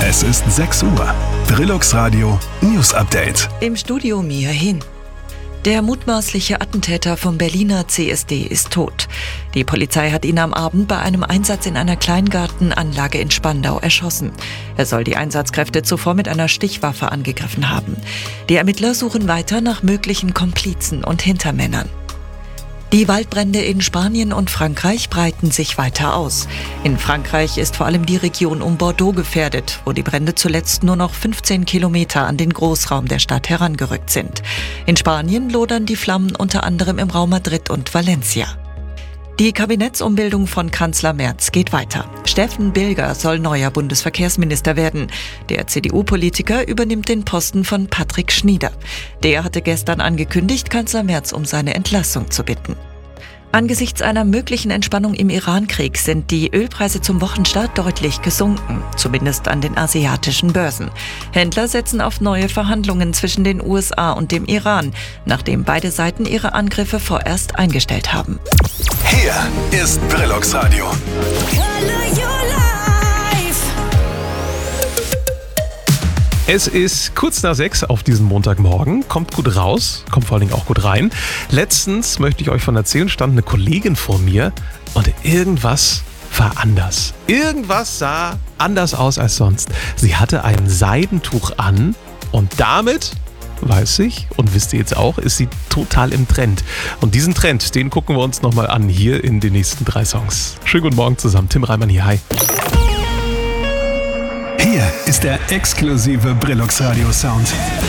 Es ist 6 Uhr. Brillux Radio News Update. Im Studio Mia Hin. Der mutmaßliche Attentäter vom Berliner CSD ist tot. Die Polizei hat ihn am Abend bei einem Einsatz in einer Kleingartenanlage in Spandau erschossen. Er soll die Einsatzkräfte zuvor mit einer Stichwaffe angegriffen haben. Die Ermittler suchen weiter nach möglichen Komplizen und Hintermännern. Die Waldbrände in Spanien und Frankreich breiten sich weiter aus. In Frankreich ist vor allem die Region um Bordeaux gefährdet, wo die Brände zuletzt nur noch 15 Kilometer an den Großraum der Stadt herangerückt sind. In Spanien lodern die Flammen unter anderem im Raum Madrid und Valencia. Die Kabinettsumbildung von Kanzler Merz geht weiter. Steffen Bilger soll neuer Bundesverkehrsminister werden. Der CDU-Politiker übernimmt den Posten von Patrick Schnieder. Der hatte gestern angekündigt, Kanzler Merz um seine Entlassung zu bitten. Angesichts einer möglichen Entspannung im Iran-Krieg sind die Ölpreise zum Wochenstart deutlich gesunken, zumindest an den asiatischen Börsen. Händler setzen auf neue Verhandlungen zwischen den USA und dem Iran, nachdem beide Seiten ihre Angriffe vorerst eingestellt haben. Hier ist Brillux Radio. Es ist kurz nach 6 auf diesen Montagmorgen. Kommt gut raus, kommt vor allen Dingen auch gut rein. Letztens, möchte ich euch von erzählen, stand eine Kollegin vor mir und irgendwas war anders. Irgendwas sah anders aus als sonst. Sie hatte ein Seidentuch an und damit, weiß ich und wisst ihr jetzt auch, ist sie total im Trend. Und diesen Trend, den gucken wir uns nochmal an hier in den nächsten 3 Songs. Schönen guten Morgen zusammen, Tim Reimann hier, hi. Hier ist der exklusive Brillux Radio Sound.